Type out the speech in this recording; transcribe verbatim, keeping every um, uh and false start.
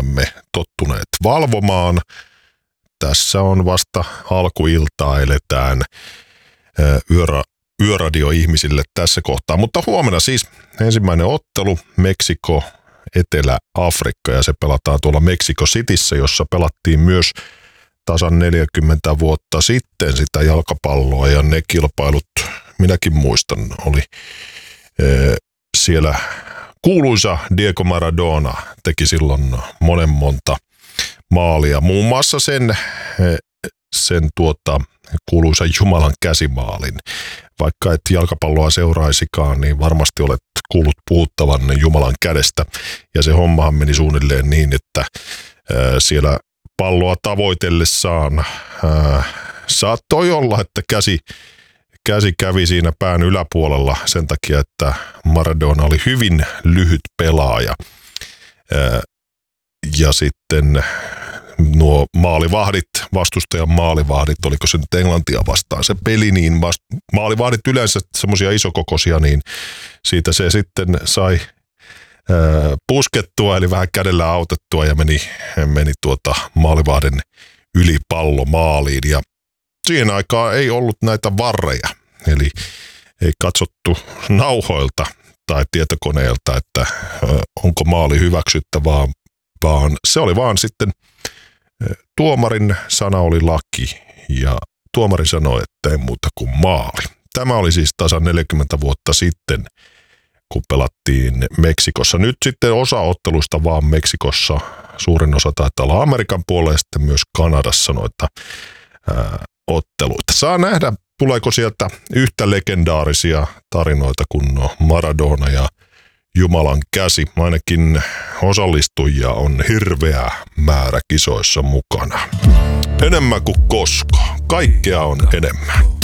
olemme tottuneet valvomaan. Tässä on vasta alkuiltaa, eletään yörä, yöradio ihmisille tässä kohtaa. Mutta huomenna siis ensimmäinen ottelu, Meksiko, Etelä-Afrikka, ja se pelataan tuolla Mexico Cityssä, jossa pelattiin myös tasan neljäkymmentä vuotta sitten sitä jalkapalloa, ja ne kilpailut, minäkin muistan, oli e, siellä kuuluisa Diego Maradona, teki silloin monen monta maalia, muun muassa sen, e, sen tuota, kuuluisa Jumalan käsimaalin. Vaikka et jalkapalloa seuraisikaan, niin varmasti olet kuullut puhuttavan Jumalan kädestä, ja se hommahan meni suunnilleen niin, että ää, siellä palloa tavoitellessaan ää, saattoi olla, että käsi, käsi kävi siinä pään yläpuolella sen takia, että Maradona oli hyvin lyhyt pelaaja. Ää, ja sitten nuo maalivahdit, vastustajan maalivahdit, oliko se nyt Englantia vastaan se peli, niin vast, maalivahdit yleensä semmoisia isokokoisia, niin siitä se sitten sai ää, puskettua, eli vähän kädellä autettua, ja meni, meni tuota maalivahden yli pallo maaliin, ja siihen aikaan ei ollut näitä varreja, eli ei katsottu nauhoilta tai tietokoneelta, että ää, onko maali hyväksyttävää, vaan se oli vaan sitten tuomarin sana oli laki, ja tuomari sanoi, että ei muuta kuin maali. Tämä oli siis tasan neljäkymmentä vuotta sitten, kun pelattiin Meksikossa. Nyt sitten osa otteluista vaan Meksikossa, suurin osa taitaa olla Amerikan puolella, ja sitten myös Kanadassa noita ää, otteluita. Saa nähdä, tuleeko sieltä yhtä legendaarisia tarinoita kuin Maradona ja Jumalan käsi. Ainakin osallistujia on hirveä määrä kisoissa mukana. Enemmän kuin koskaan. Kaikkea on enemmän.